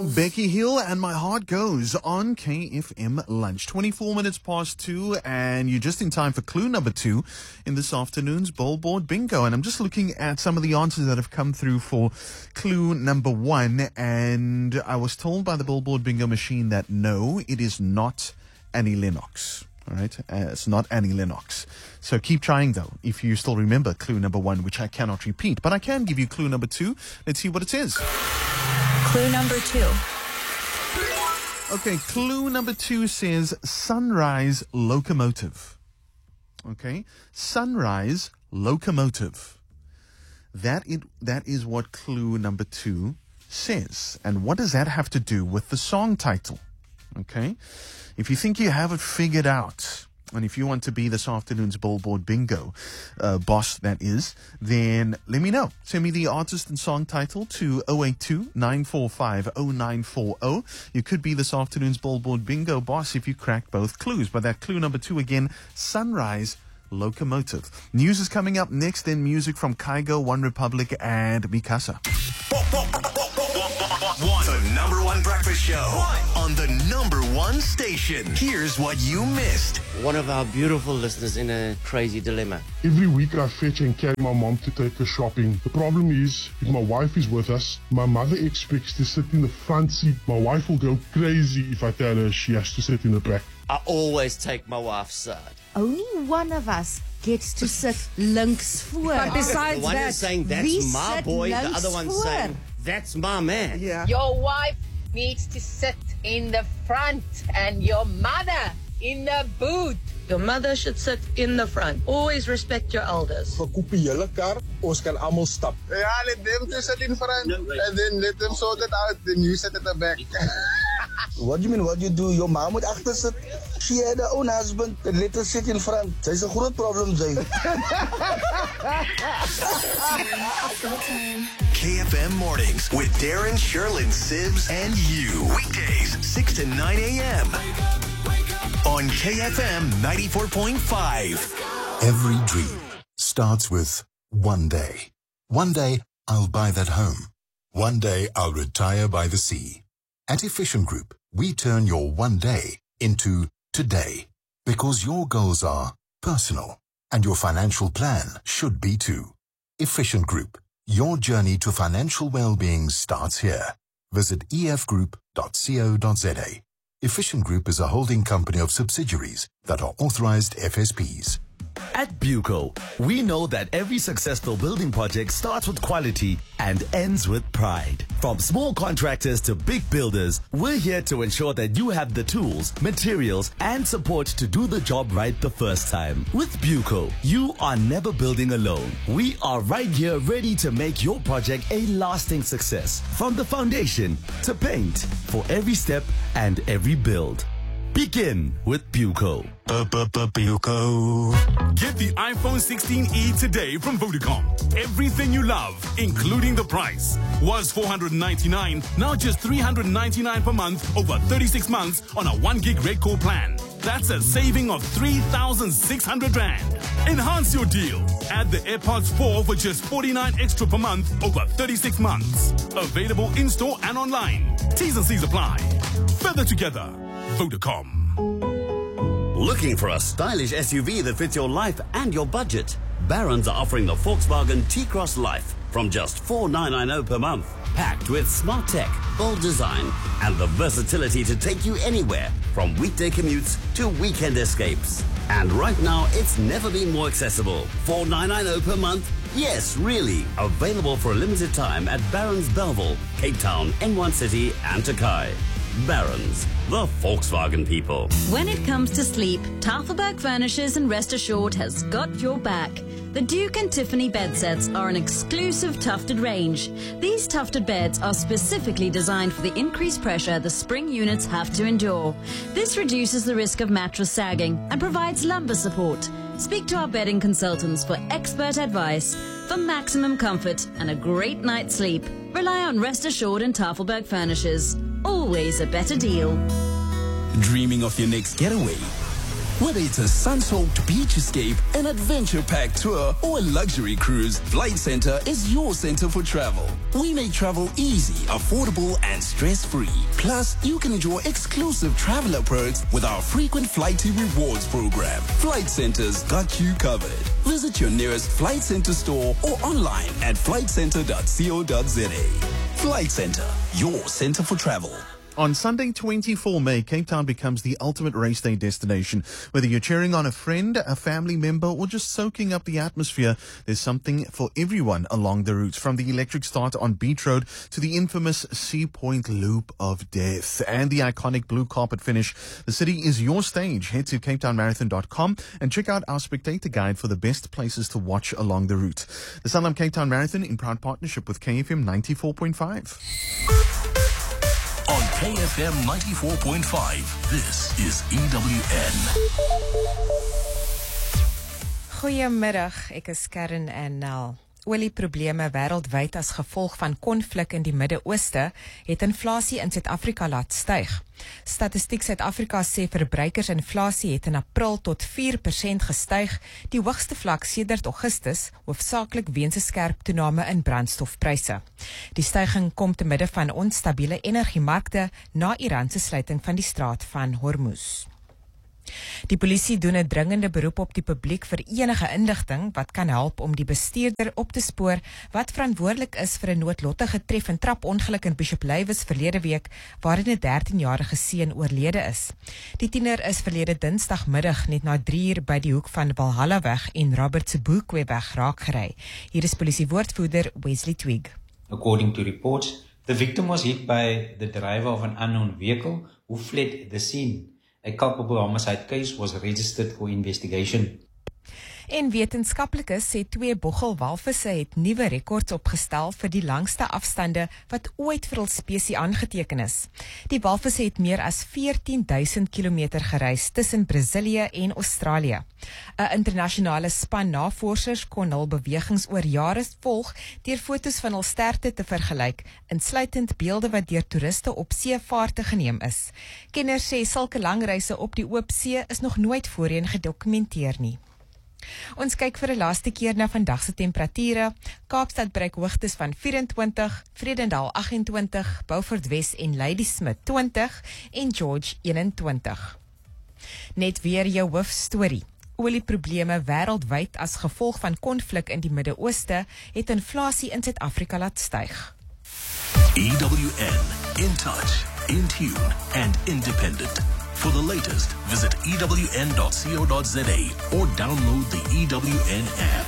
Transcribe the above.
Becky Hill and My Heart Goes on KFM Lunch. 24 minutes past 2, and you're just in time for clue number 2 in this afternoon's Billboard Bingo. And I'm just looking at some of the answers that have come through for clue number 1, and I was told by the Billboard Bingo machine that no, it is not Annie Lennox. All right, it's not Annie Lennox. So keep trying, though, if you still remember clue number 1, which I cannot repeat. But I can give you clue number 2. Let's see what it is. Clue number 2. Okay, clue number 2 says Sunrise Locomotive. Okay, Sunrise Locomotive. That is what clue number 2 says. And what does that have to do with the song title? Okay, if you think you have it figured out, and if you want to be this afternoon's Billboard Bingo boss, that is, then let me know. Send me the artist and song title to 082-945-0940. You could be this afternoon's Billboard Bingo boss if you crack both clues. But that clue number 2 again, Sunrise Locomotive. News is coming up next, then music from Kygo, One Republic, and Mikasa. The number 1 breakfast show on the number 1 station. Here's what you missed. One of our beautiful listeners in a crazy dilemma. Every week I fetch and carry my mom to take her shopping. The problem is, if my wife is with us, my mother expects to sit in the front seat. My wife will go crazy if I tell her she has to sit in the back. I always take my wife's side. Only one of us gets to sit links voor. But besides The one that, is saying, we that's my sit boy. The links other one's voor. saying, that's my man. yeah. Your wife needs to sit in the front and your mother in the boot. Your mother should sit in the front. Always respect your elders. Verkoop die hele kar, ons kan allemaal stap. Ja, let them to sit in front, and then let them sort it out, then you sit at the back. What do you mean, what you do? Your mom moet achter sit. She had her own husband, and let her sit in front. Zij is een groot probleem, zij. KFM Mornings with Darren, Sherlyn, Sibs, and you. Weekdays, 6 to 9 a.m. on KFM 94.5. Every dream starts with one day. One day, I'll buy that home. One day, I'll retire by the sea. At Efficient Group, we turn your one day into today, because your goals are personal and your financial plan should be too. Efficient Group, your journey to financial well-being starts here. Visit efgroup.co.za. Efficient Group is a holding company of subsidiaries that are authorized FSPs. At Buco, we know that every successful building project starts with quality and ends with pride. From small contractors to big builders, we're here to ensure that you have the tools, materials, and support to do the job right the first time. With Buco, you are never building alone. We are right here ready to make your project a lasting success. From the foundation to paint, for every step and every build. Begin with Buco. Buco. Get the iPhone 16e today from Vodacom. Everything you love, including the price. Was $499, now just $399 per month over 36 months on a 1 gig red core plan. That's a saving of 3,600 Rand. Enhance your deal. Add the AirPods 4 for just 49 extra per month over 36 months. Available in-store and online. T's and C's apply. Feather together. Vodacom. Looking for a stylish SUV that fits your life and your budget? Barron's are offering the Volkswagen T-Cross Life from just $4,990 per month. Packed with smart tech, bold design, and the versatility to take you anywhere from weekday commutes to weekend escapes. And right now, it's never been more accessible. $4,990 per month? Yes, really. Available for a limited time at Barron's Belleville, Cape Town, N1 City, and Takai. Barron's, the Volkswagen people. When it comes to sleep, Tafelberg Furnishers and Rest Assured has got your back. The Duke and Tiffany bed sets are an exclusive tufted range. These tufted beds are specifically designed for the increased pressure the spring units have to endure. This reduces the risk of mattress sagging and provides lumbar support. Speak to our bedding consultants for expert advice. For maximum comfort and a great night's sleep, rely on Rest Assured and Tafelberg Furnishers. Always a better deal. Dreaming of your next getaway? Whether it's a sun-soaked beach escape, an adventure-packed tour, or a luxury cruise, Flight Center is your center for travel. We make travel easy, affordable, and stress-free. Plus, you can enjoy exclusive traveler perks with our frequent Flighty Rewards program. Flight Center's got you covered. Visit your nearest Flight Center store or online at flightcenter.co.za. Flight Center, your center for travel. On Sunday, 24 May, Cape Town becomes the ultimate race day destination. Whether you're cheering on a friend, a family member, or just soaking up the atmosphere, there's something for everyone along the route. From the electric start on Beach Road to the infamous Sea Point Loop of Death and the iconic blue carpet finish, the city is your stage. Head to CapeTownMarathon.com and check out our spectator guide for the best places to watch along the route. The Sanlam Cape Town Marathon in proud partnership with KFM 94.5. On KFM 94.5, this is EWN. Goeiemiddag, ek is Karen en Nel. Olieprobleme wêreldwyd as gevolg van konflik in die Midde-Ooste het inflasie in Suid-Afrika laat styg. Statistiek Suid-Afrika sê verbruikersinflasie het in April tot 4% gestyg, die hoogste vlak sedert Augustus, hoofsaaklik weens 'n skerp toename in brandstofpryse. Die styging kom te midde van onstabiele energiemarkte na Iran se sluiting van die straat van Hormuz. Die polisie doen 'n dringende beroep op die publiek vir enige inligting wat kan help om die bestuurder op te spoor wat verantwoordelik is vir 'n noodlottige tref- en trapongeluk in Bishop Lywes verlede week waarin 'n 13-jarige seun oorlede is. Die tiener is verlede Dinsdagmiddag net na 3 uur by die hoek van Valhallaweg en Robert se Boekweg raakgery. Hier is polisiewoordvoerder Wesley Twig. According to reports, the victim was hit by the driver of an unknown vehicle who fled the scene. A culpable homicide case was registered for investigation. En wetenskaplikes sê 2 boggelwalvisse het nuwe rekords opgestel vir die langste afstande wat ooit vir hul spesies aangeteken is. Die walvisse het meer as 14,000 kilometer gereis tussen Brasilië en Australië. 'n Internasionale span navorsers kon hul bewegings oor jare volg deur fotos van hul sterte te vergelyk, insluitend beelde wat deur toeriste op seevaarte geneem is. Kenners sê sulke lang reise op die oop see is nog nooit voorheen gedokumenteer nie. Ons kyk vir 'n laaste keer na vandag se temperature. Kaapstad bereik hoogtes van 24, Vredendal 28, Beaufort Wes en Ladysmith 20 en George 21. Net weer jou hoofstorie. Olieprobleme wêreldwyd as gevolg van konflik in die Midde-Ooste het inflasie in Suid-Afrika laat styg. EWN, in touch, in tune, and independent. For the latest, visit ewn.co.za or download the EWN app.